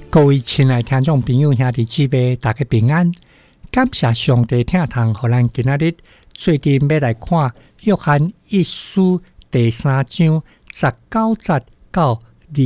各位亲爱听众朋友兄弟姊妹，大家平安。感谢上帝听堂，互咱今仔日最近要来看约翰一书第3章19节到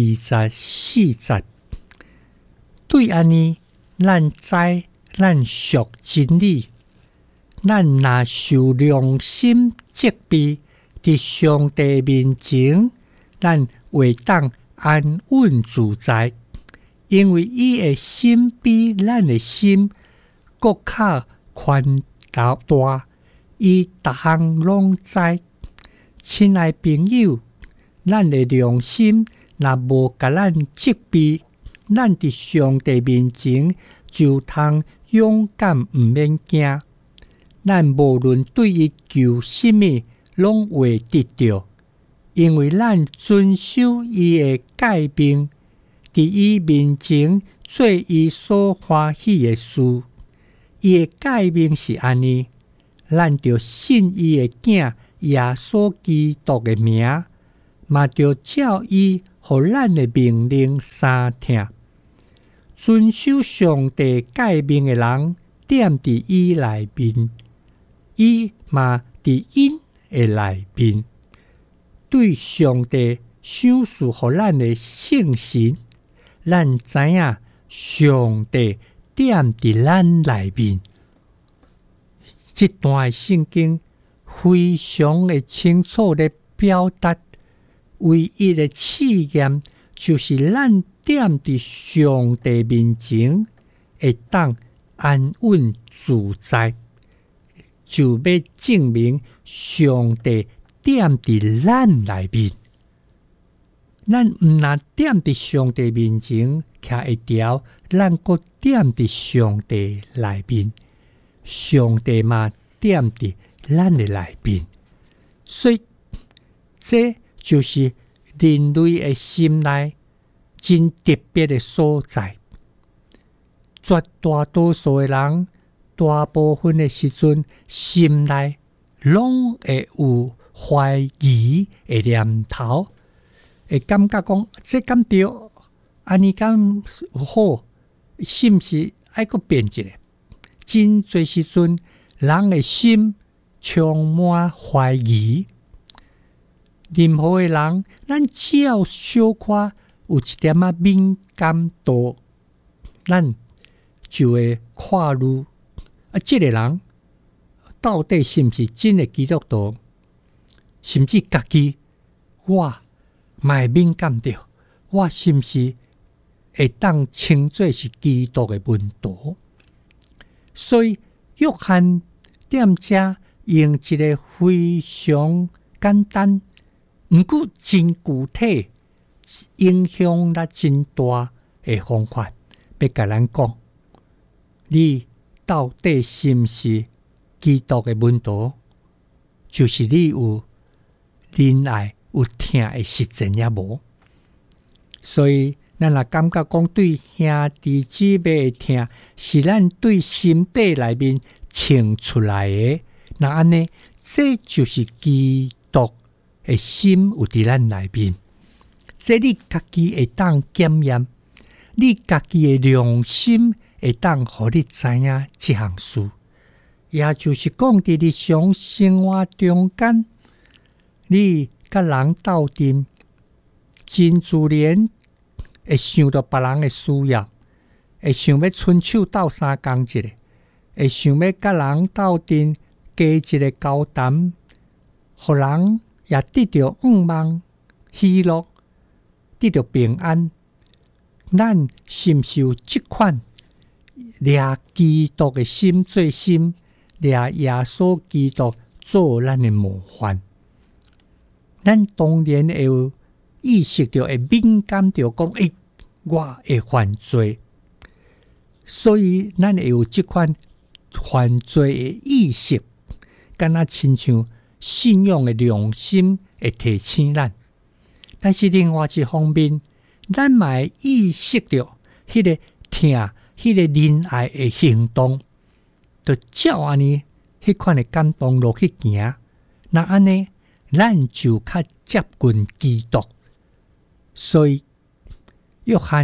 24节。对安尼，咱知咱属真理，咱若受良心责备，伫上帝面前，咱会当安稳自在。因为伊的心比咱的心搁较宽大，伊逐项拢知。亲爱朋友，咱的良心若无甲咱责备，咱伫上帝面前就通勇敢毋免惊。咱无论对伊求什么，拢会得到，因为咱遵守伊的诫命。伫伊面前做伊所欢喜的事，伊的诫命是安尼：咱着信伊的囝耶稣基督的名，嘛着照伊互咱的命令三听。遵守上帝诫命的人，踮伫伊内面，伊嘛伫因的内面。对上帝赏赐互咱的圣神。咱知影上帝踮伫咱内面，这段圣经非常的清楚地表达，唯一的试验就是咱踮伫上帝面前，会当安稳自在，就要证明上帝踮伫咱内面。咱毋若踮伫上帝面前徛一条，咱搁踮伫上帝内面，上帝嘛踮伫咱的内面，所以这就是人类的心内真特别的所在。绝大多数的人，大部分的时阵，心内拢会有怀疑的念头。会感觉讲，这敢对？安尼敢好？是毋是爱搁变一个？真侪时阵，人的心充满怀疑。任何的人，咱只要小可有一点仔敏感度，咱就会看入这个人到底是毋是真的基督徒？甚至家己我。卖敏感着，我是毋是会当称作是基督的门徒？所以约翰踮遮用一个非常简单，毋过真具体、影响力真大的方法，要甲咱讲：你到底是毋是基督的门徒？就是你有仁爱。有听的实践也无，所以咱若感觉讲对兄弟姊妹的听，是咱对心底内面请出来的。那安尼，这就是基督的心有伫咱内面。这你家己会当检验，你家己的良心会当互你知影这项事，也就是讲伫日常生活中间，你。甲人斗阵，真自然会想到别人的需要，会想要伸手斗三工一个，会想要甲人斗阵加一个交谈，互人也得到望、喜乐，得到平安。咱是毋是有这款掠基督的心做心，掠耶稣基督做咱的模范？咱当然会有意识到，会敏感到讲，我会犯罪，所以咱会有这款犯罪的意识，敢若亲像信仰的良心会提醒咱。但是另外一方面，咱嘛会意识到，迄个听、迄个仁爱的行动，就照安尼迄款的感动落去行，那安尼。咱就较接近基督，所以约翰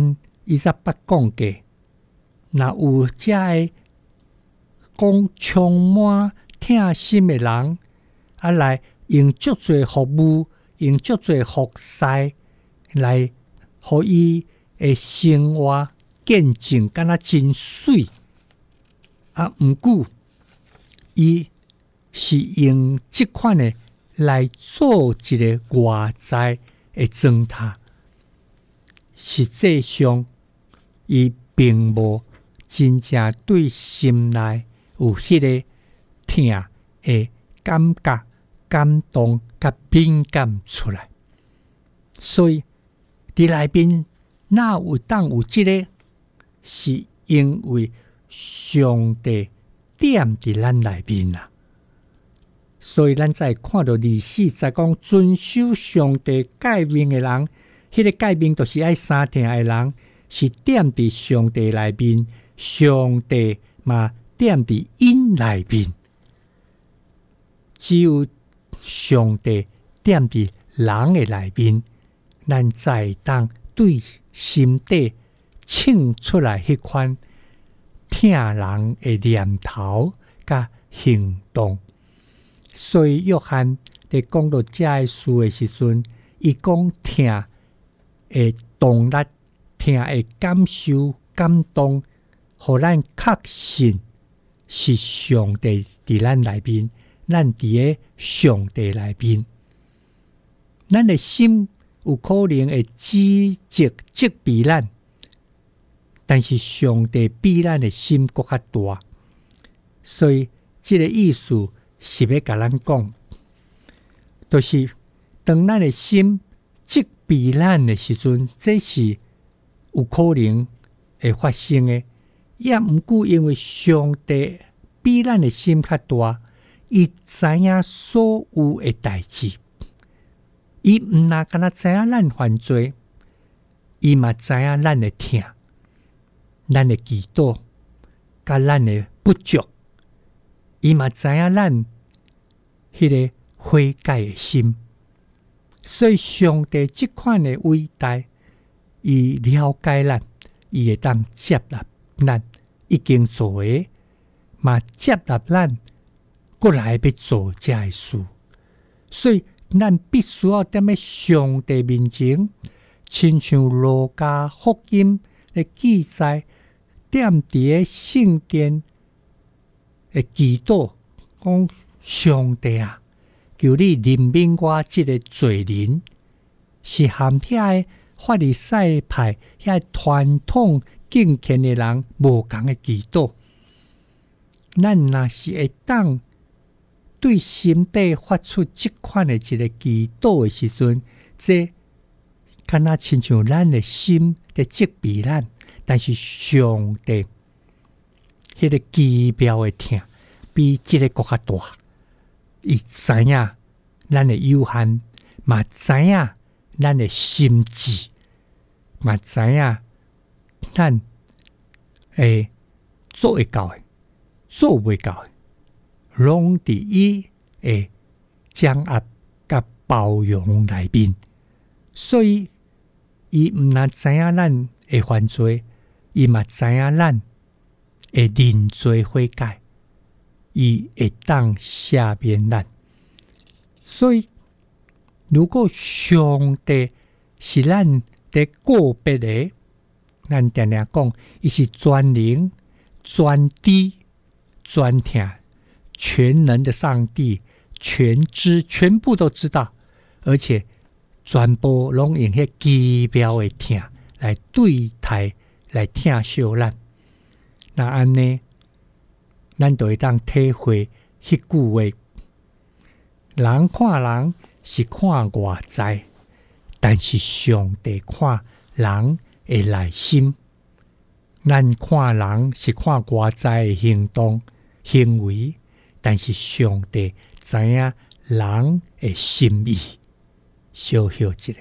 伊则捌讲过，若有遮个讲充满疼心的人，来用足侪服务，用足侪服侍来，互伊的生活见证，敢若真水。毋过，伊是用即款的来做一个外在的状态，实际上，伊并无真正对心内有迄个疼的感觉、感动、甲敏感出来。所以，伫内面哪有当有即个，是因为上帝点伫咱内面啊。所以咱才看到24节讲遵守上帝诫命的人，迄个诫命就是爱相疼的人，是点伫上帝内面，上帝嘛点伫因内面。只有上帝点伫人的内面，咱才当对心底称出来迄款疼人的念头甲行动。所以约翰在讲到这个事的时阵，伊讲疼的动力、疼的感受、感动，互咱确信是上帝伫咱内面，咱伫个上帝内面，咱的心有可能会积比咱，但是上帝比咱的心搁较大，所以这个意思是要甲咱讲，就是当咱的心积比咱的时阵，这是有可能会发生的。也毋过因为上帝比咱的心较大，伊知影所有的代志，伊毋那敢若知影咱犯罪，伊嘛知影咱的疼、咱的祈祷，甲咱的不足，伊嘛知影咱迄个悔改的心。所以上帝这款的伟大，伊了解咱，伊会当接纳咱已经做的，嘛接纳咱过来要做这个事。所以咱必须要踮咧上帝面前，亲像路加福音的记载，踮伫个圣殿的祈祷，讲上帝啊，求你怜悯我这个罪人，是含遐个法利赛派遐传统敬虔的人无共的祈祷。咱若是会当对心底发出这款的一个祈祷的时阵，这敢若亲像咱的心在责备咱，但是上帝迄个奇妙的疼比这个更加大。伊知影咱的有限，嘛知影咱的心智，嘛知影咱会做会到的，做袂到的，拢伫伊的掌握甲包容内面。所以伊毋但知影咱会犯罪，伊嘛知影咱会认罪悔改，伊会当赦免咱。所以如果上帝是咱的个别的，咱常常讲伊是全能、全知、全听、全能的上帝，全知，全部都知道，而且全部拢用迄奇妙的疼来对待、来疼惜咱。那安尼，咱就会当体会迄句话：人看人是看外在，但是上帝看人的内心。咱看人是看外在的行动、行为，但是上帝知影人的心意。小小一个。